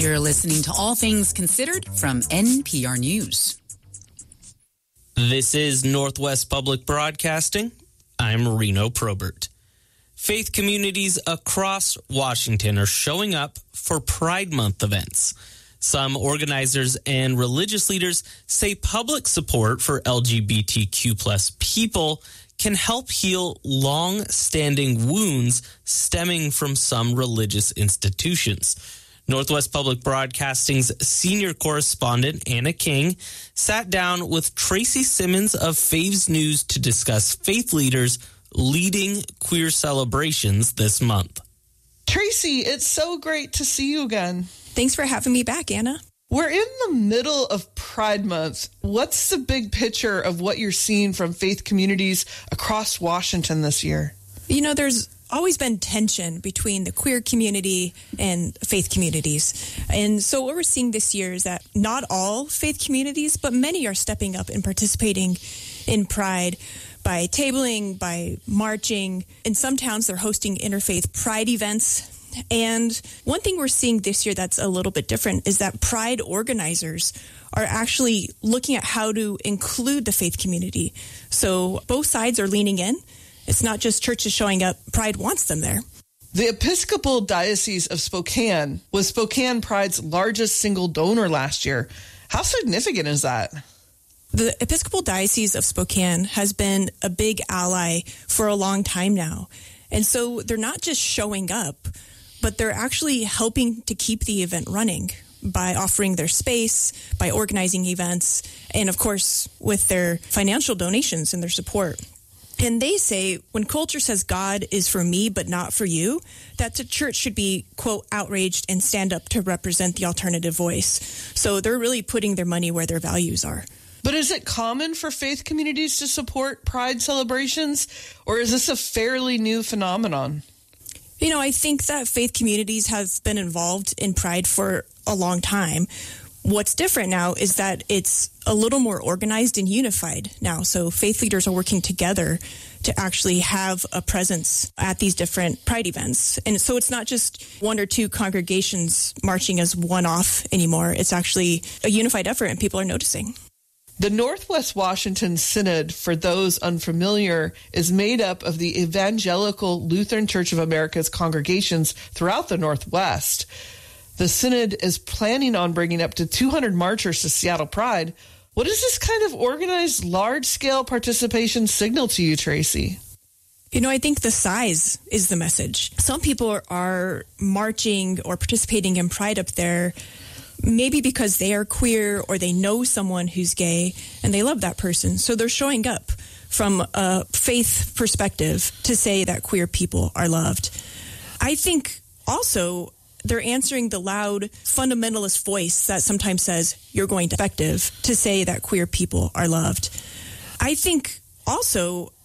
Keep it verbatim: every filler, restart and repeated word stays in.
You're listening to All Things Considered from N P R News. This is Northwest Public Broadcasting. I'm Reno Probert. Faith communities across Washington are showing up for Pride Month events. Some organizers and religious leaders say public support for L G B T Q plus people can help heal long-standing wounds stemming from some religious institutions. Northwest Public Broadcasting's senior correspondent, Anna King, sat down with Tracy Simmons of Faves News to discuss faith leaders leading queer celebrations this month. Tracy, it's so great to see you again. Thanks for having me back, Anna. We're in the middle of Pride Month. What's the big picture of what you're seeing from faith communities across Washington this year? You know, there's always been tension between the queer community and faith communities. And so what we're seeing this year is that not all faith communities, but many are stepping up and participating in Pride by tabling, by marching. In some towns, they're hosting interfaith Pride events. And one thing we're seeing this year that's a little bit different is that Pride organizers are actually looking at how to include the faith community. So both sides are leaning in. It's not just churches showing up. Pride wants them there. The Episcopal Diocese of Spokane was Spokane Pride's largest single donor last year. How significant is that? The Episcopal Diocese of Spokane has been a big ally for a long time now. And so they're not just showing up, but they're actually helping to keep the event running by offering their space, by organizing events, and of course, with their financial donations and their support. And they say when culture says God is for me but not for you, that the church should be, quote, outraged and stand up to represent the alternative voice. So they're really putting their money where their values are. But is it common for faith communities to support Pride celebrations, or is this a fairly new phenomenon? You know, I think that faith communities have been involved in Pride for a long time. What's different now is that it's a little more organized and unified now. So faith leaders are working together to actually have a presence at these different Pride events. And so it's not just one or two congregations marching as one-off anymore. It's actually a unified effort, and people are noticing. The Northwest Washington Synod, for those unfamiliar, is made up of the Evangelical Lutheran Church of America's congregations throughout the Northwest. The Synod is planning on bringing up to two hundred marchers to Seattle Pride. What does this kind of organized, large-scale participation signal to you, Tracy? You know, I think the size is the message. Some people are marching or participating in Pride up there maybe because they are queer or they know someone who's gay and they love that person. So they're showing up from a faith perspective to say that queer people are loved. I think also they're answering the loud fundamentalist voice that sometimes says you're going to effective to say that queer people are loved. I think also